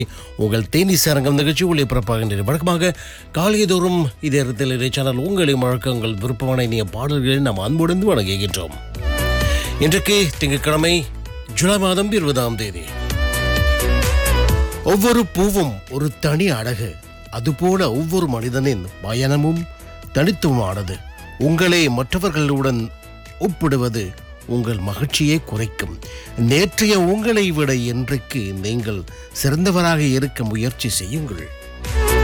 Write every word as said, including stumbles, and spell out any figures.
உங்கள் தேனீஸ் அரங்கம் நிகழ்ச்சி ஒளிபரப்பாகின்றது. வழக்கமாக காலைதோறும் இதே இடத்தில் இறை சேனல் உங்களை முழக்க உங்கள் விருப்பமான இனிய பாடல்களை நாம் அன்புடன் வணங்குகின்றோம். இன்றைக்கு திங்கட்கிழமை ஜூலை மாதம் இருபதாம் தேதி. ஒவ்வொரு பூவும் ஒரு தனி அழகு, அதுபோல ஒவ்வொரு மனிதனின் பயணமும் தனித்துவமானது. உங்களை மற்றவர்களுடன் ஒப்பிடுவது உங்கள் மகிழ்ச்சியை குறைக்கும். நேற்றைய உங்களை விட இன்றைக்கு நீங்கள் சிறந்தவராக இருக்க முயற்சி செய்யுங்கள்.